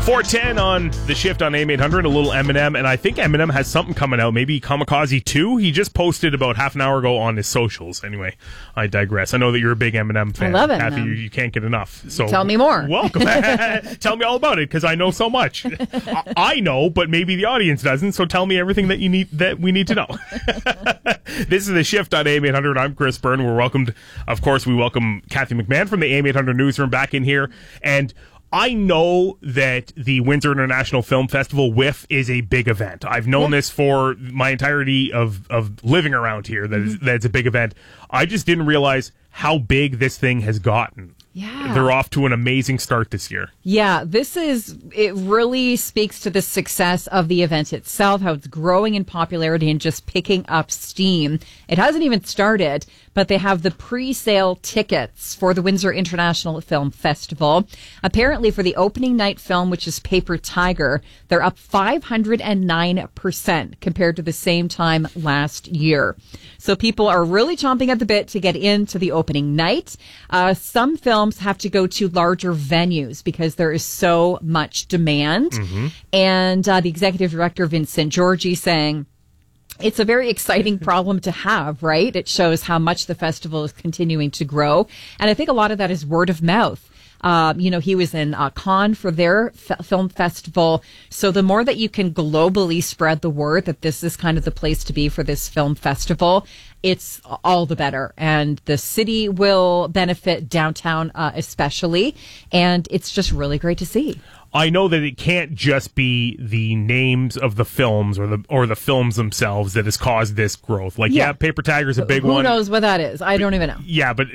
410 on the shift on AM 800, a little Eminem, and I think Eminem has something coming out, maybe Kamikaze 2. He just posted about half an hour ago on his socials. Anyway, I digress. I know that you're a big Eminem fan. I love it. Kathy, you can't get enough. So tell me more. Welcome. Tell me all about it, because I know so much. I know, but maybe the audience doesn't, so tell me everything that we need to know. This is the shift on AM 800. I'm Chris Byrne. We welcome Kathy McMahon from the AM 800 newsroom back in here, and I know that the Windsor International Film Festival, WIFF, is a big event. I've known this for my entirety of living around here, that it's a big event. I just didn't realize how big this thing has gotten. Yeah. They're off to an amazing start this year. Yeah, it really speaks to the success of the event itself, how it's growing in popularity and just picking up steam. It hasn't even started, but they have the pre-sale tickets for the Windsor International Film Festival. Apparently for the opening night film, which is Paper Tiger, they're up 509% compared to the same time last year. So people are really chomping at the bit to get into the opening night. Some films have to go to larger venues because there is so much demand. And the executive director, Vincent Georgi, saying, it's a very exciting problem to have, right? It shows how much the festival is continuing to grow. And I think a lot of that is word of mouth. He was in Cannes for their film festival. So the more that you can globally spread the word that this is kind of the place to be for this film festival, it's all the better. And the city will benefit, downtown especially. And it's just really great to see. I know that it can't just be the names of the films or the films themselves that has caused this growth. Like, Paper Tiger's a big one. Who knows what that is? I don't even know. Yeah, but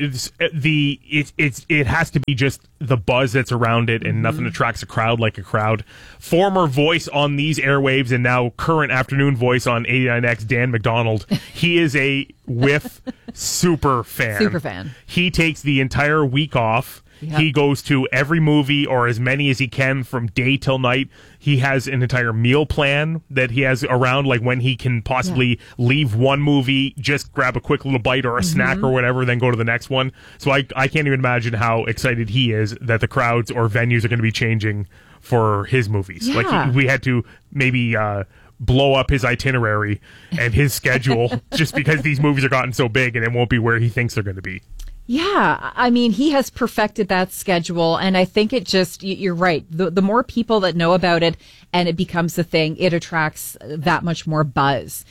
it has to be just the buzz that's around it, and nothing attracts a crowd like a crowd. Former voice on these airwaves and now current afternoon voice on 89X, Dan McDonald. He is a WIFF super fan. Super fan. He takes the entire week off. Yep. He goes to every movie, or as many as he can, from day till night. He has an entire meal plan that he has around, like when he can possibly leave one movie, just grab a quick little bite or a snack or whatever, then go to the next one. So I can't even imagine how excited he is that the crowds or venues are going to be changing for his movies. Yeah. Like we had to maybe blow up his itinerary and his schedule just because these movies are gotten so big and it won't be where he thinks they're going to be. Yeah, I mean, he has perfected that schedule, and I think it just, you're right, the more people that know about it and it becomes a thing, it attracts that much more buzz.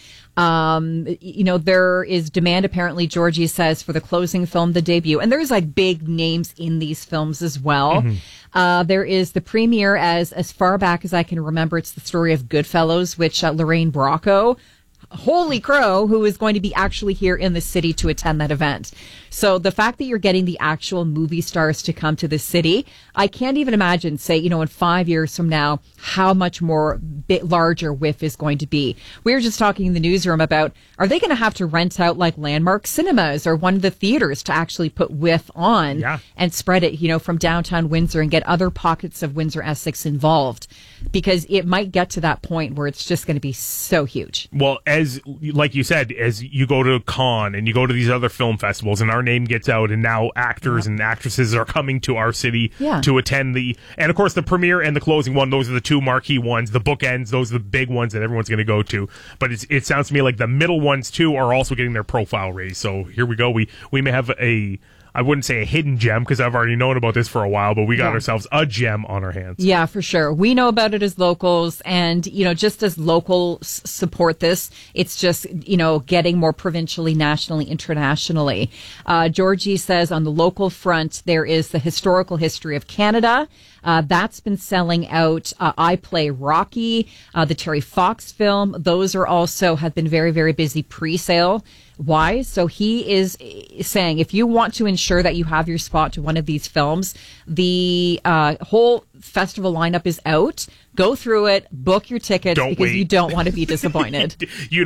There is demand, apparently, Georgie says, for the closing film, the debut, and there's like big names in these films as well. There is the premiere as far back as I can remember. It's the story of Goodfellas, which Lorraine Bracco, holy crow, who is going to be actually here in the city to attend that event. So the fact that you're getting the actual movie stars to come to the city, I can't even imagine, say, in 5 years from now, how much more larger WIFF is going to be. We were just talking in the newsroom about, are they going to have to rent out like Landmark Cinemas or one of the theaters to actually put WIFF on and spread it, from downtown Windsor and get other pockets of Windsor Essex involved? Because it might get to that point where it's just going to be so huge. Well, like you said, as you go to Cannes and you go to these other film festivals and our name gets out, and now actors and actresses are coming to our city to attend and of course the premiere and the closing one, those are the two marquee ones. The bookends, those are the big ones that everyone's going to go to. But it sounds to me like the middle ones too are also getting their profile raised. So here we go. We may have I wouldn't say a hidden gem, because I've already known about this for a while, but we got ourselves a gem on our hands. Yeah, for sure. We know about it as locals, and, just as locals support this, it's just, getting more provincially, nationally, internationally. Georgie says on the local front, there is the historical history of Canada. That's been selling out. I Play Rocky, the Terry Fox film. Those are also have been very, very busy pre-sale. Why? So he is saying if you want to ensure that you have your spot to one of these films, the whole festival lineup is out. Go through it, book your tickets, because you don't want to be disappointed.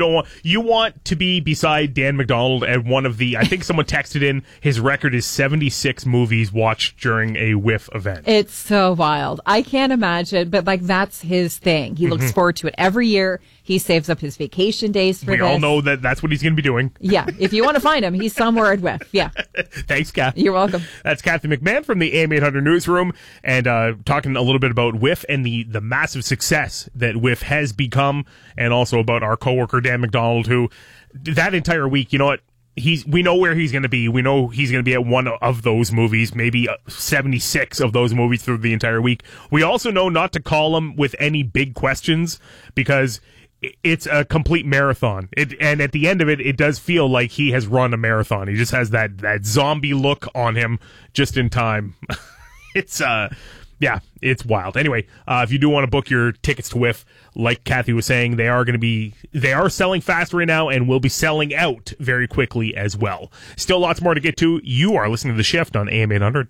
You want to be beside Dan McDonald at one of the, I think someone texted in, his record is 76 movies watched during a WIFF event. It's so wild. I can't imagine, but that's his thing. He looks forward to it every year. He saves up his vacation days for this. We all know that that's what he's going to be doing. Yeah. If you want to find him, he's somewhere at WIFF. Yeah. Thanks, Kath. You're welcome. That's Kathy McMahon from the AM 800 newsroom, and talking talking a little bit about Whiff and the massive success that Whiff has become, and also about our coworker Dan McDonald, who that entire week, you know what? We know where he's going to be. We know he's going to be at one of those movies, maybe 76 of those movies through the entire week. We also know not to call him with any big questions because it's a complete marathon. And at the end of it, it does feel like he has run a marathon. He just has that zombie look on him just in time. It's wild. Anyway, if you do want to book your tickets to Whiff, like Kathy was saying, they are selling fast right now and will be selling out very quickly as well. Still lots more to get to. You are listening to The Shift on AM 800.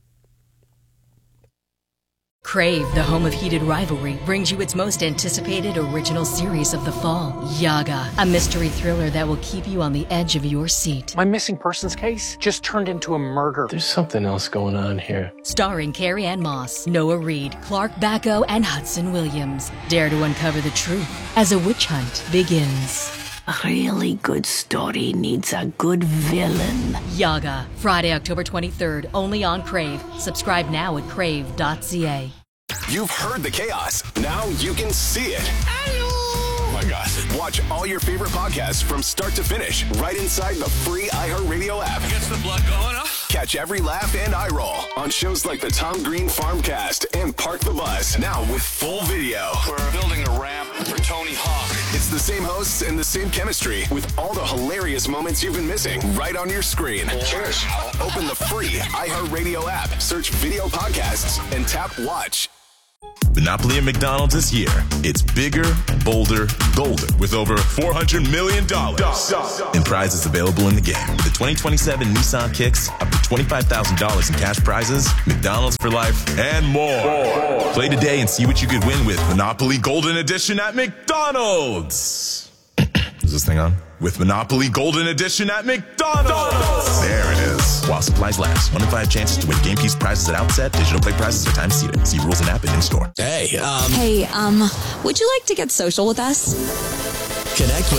Crave, the home of heated rivalry, brings you its most anticipated original series of the fall, Yaga, a mystery thriller that will keep you on the edge of your seat. My missing persons case just turned into a murder. There's something else going on here. Starring Carrie Ann Moss, Noah Reid, Clark Bacco, and Hudson Williams. Dare to uncover the truth as a witch hunt begins. A really good story needs a good villain. Yaga, Friday, October 23rd, only on Crave. Subscribe now at crave.ca. You've heard the chaos. Now you can see it. Oh my gosh. Watch all your favorite podcasts from start to finish right inside the free iHeartRadio app. Gets the blood going, huh? Catch every laugh and eye roll on shows like the Tom Green Farmcast and Park the Bus. Now with full video. We're building a ramp for Tony Hawk. It's the same hosts and the same chemistry with all the hilarious moments you've been missing right on your screen. Cheers. Open the free iHeartRadio app, search video podcasts, and tap watch. Monopoly at McDonald's this year. It's bigger, bolder, golder with over $400 million in prizes available in the game. With the 2027 Nissan Kicks, up to $25,000 in cash prizes, McDonald's for life, and more. Play today and see what you could win with Monopoly Golden Edition at McDonald's. Is this thing on? With Monopoly Golden Edition at McDonald's. There it is. While supplies last. 1 in 5 chances to win game piece prizes at outset. Digital play prizes are time seated. See rules and app and in-store. Hey, would you like to get social with us? Connect with